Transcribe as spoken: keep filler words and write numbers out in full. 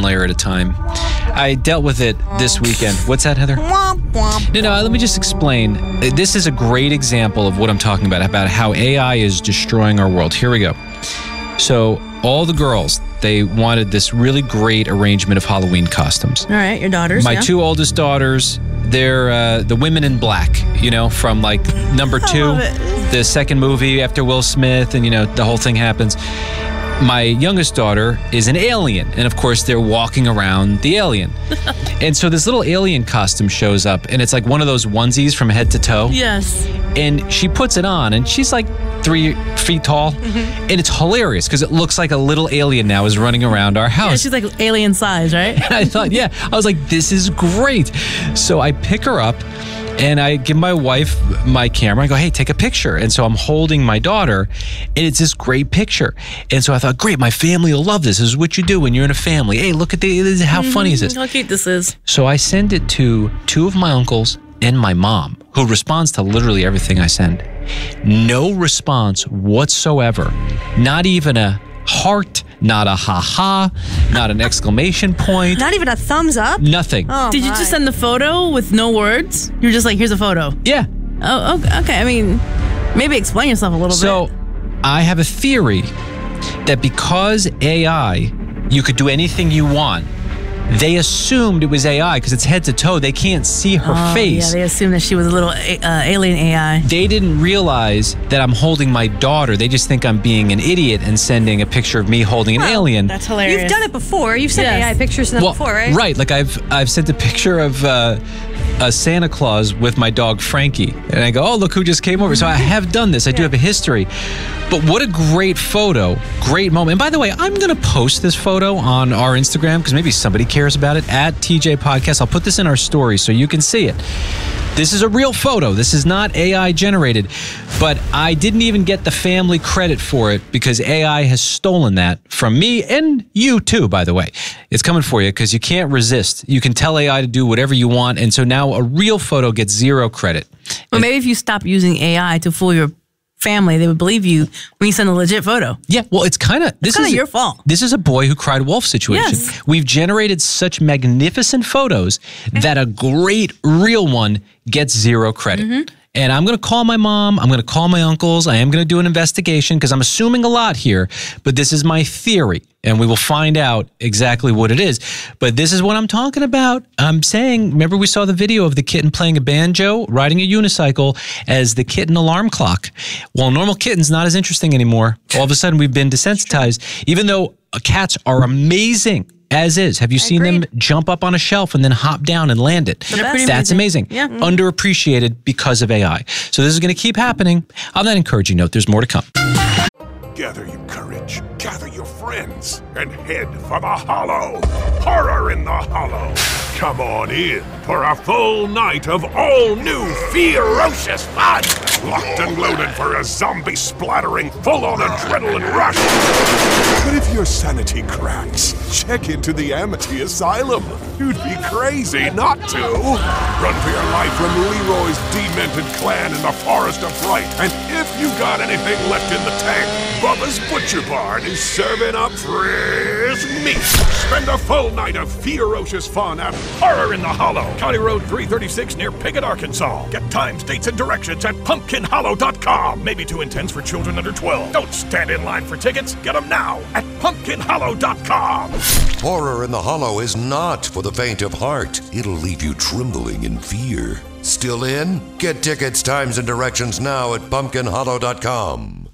layer at a time. I dealt with it this weekend. What's that, Heather? No, no, let me just explain. This is a great example of what I'm talking about, about how A I is destroying our world. Here we go. So all the girls, they wanted this really great arrangement of Halloween costumes. All right, your daughters. My yeah. two oldest daughters, they're uh, the women in black, you know, from like number I two, love it. the second movie after Will Smith, and, you know, the whole thing happens. My youngest daughter is an alien, and of course they're walking around the alien. And so this little alien costume shows up, and it's like one of those onesies from head to toe. Yes. And she puts it on, and she's like three feet tall, mm-hmm. and it's hilarious because it looks like a little alien now is running around our house. Yeah, she's like alien size, right? And I thought, yeah, I was like, this is great. So I pick her up, and I give my wife my camera. I go, hey, take a picture. And so I'm holding my daughter, and it's this great picture. And so I thought, great, my family will love this. This is what you do when you're in a family. Hey, look at the, this is how mm-hmm. funny is this? How cute this is. So I send it to two of my uncles and my mom, who responds to literally everything I send. No response whatsoever. Not even a heart, not a ha-ha, not an exclamation point. Not even a thumbs up? Nothing. Oh, Did you my. just send the photo with no words? You're just like, here's a photo. Yeah. Oh, okay. I mean, maybe explain yourself a little so, bit. So, I have a theory that because A I, you could do anything you want, they assumed it was A I because it's head to toe. They can't see her oh, face. Yeah, they assumed that she was a little uh, alien A I. They didn't realize that I'm holding my daughter. They just think I'm being an idiot and sending a picture of me holding an Well, alien. That's hilarious. You've done it before. You've sent Yes. A I pictures of them well, before, right? Right. Like I've I've sent a picture of uh, a Santa Claus with my dog Frankie, and I go, oh, look who just came over. So I have done this. I do Yeah. have a history. But what a great photo, great moment. And by the way, I'm going to post this photo on our Instagram because maybe somebody cares about it, at T J Podcast. I'll put this in our story so you can see it. This is a real photo. This is not A I generated. But I didn't even get the family credit for it because A I has stolen that from me and you too, by the way. It's coming for you because you can't resist. You can tell A I to do whatever you want. And so now a real photo gets zero credit. But maybe if you stop using A I to fool your family, they would believe you when you send a legit photo. Yeah, well, it's kind of this kind of is your fault. This is a boy who cried wolf situation. Yes. We've generated such magnificent photos that a great real one gets zero credit. Mm-hmm. And I'm going to call my mom. I'm going to call my uncles. I am going to do an investigation because I'm assuming a lot here. But this is my theory, and we will find out exactly what it is. But this is what I'm talking about. I'm saying, remember we saw the video of the kitten playing a banjo, riding a unicycle as the kitten alarm clock. Well, normal kitten's not as interesting anymore. All of a sudden, we've been desensitized, even though cats are amazing. As is. Have you seen Agreed. them jump up on a shelf and then hop down and land it? They're pretty That's amazing. Yeah. Mm-hmm. Underappreciated because of A I. So this is going to keep happening. On that encouraging note, there's more to come. Gather your courage, gather your friends, and head for the Hollow. Horror in the Hollow. Come on in for a full night of all-new ferocious fun. Locked and loaded for a zombie-splattering, full-on adrenaline rush. But if your sanity cracks, check into the Amity Asylum. You'd be crazy not to. Run for your life from Leroy's demented clan in the Forest of Fright. And if you got anything left in the tank, Bubba's Butcher Barn is serving up fresh meat. Spend a full night of ferocious fun at Horror in the Hollow, County Road three thirty-six near Piggott, Arkansas. Get times, dates, and directions at pumpkin hollow dot com. Maybe too intense for children under twelve. Don't stand in line for tickets. Get them now at pumpkin hollow dot com. Horror in the Hollow is not for the faint of heart. It'll leave you trembling in fear. Still in? Get tickets, times, and directions now at pumpkin hollow dot com.